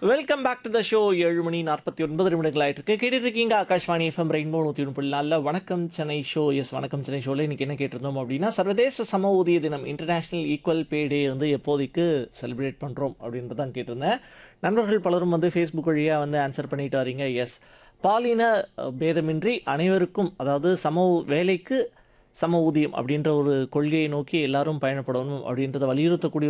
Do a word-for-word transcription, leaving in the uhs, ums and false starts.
Welcome back to the show. ஏழு மணி நாற்பத்தி ஒன்பது நிமிடங்கள் ஆயிட்டு இருக்கு. கேட்டுட்டு இருக்கீங்க ஆகாஷ்வாணி எஃப்எம் ரெயின்போ நூற்றி ஒன்று புள்ளி நாலில் வணக்கம் சென்னை ஷோ. எஸ், வணக்கம் சென்னை ஷோவில் இன்றைக்கி என்ன கேட்டிருந்தோம் அப்படின்னா, சர்வதேச சம ஊதிய தினம், இன்டர்நேஷ்னல் ஈக்குவல் பே டே வந்து எப்போதைக்கு செலிப்ரேட் பண்ணுறோம் அப்படின்றதான் கேட்டிருந்தேன். நண்பர்கள் பலரும் வந்து ஃபேஸ்புக் வழியாக வந்து ஆன்சர் பண்ணிட்டு வரீங்க. எஸ், பாலின அஹ், பேதமின்றி அனைவருக்கும், அதாவது சம ஊ- வேலைக்கு சம ஊதியம் அப்படின்ற ஒரு கொள்கையை நோக்கி எல்லாரும் பயணப்படணும் அப்படின்றத வலியுறுத்தக்கூடிய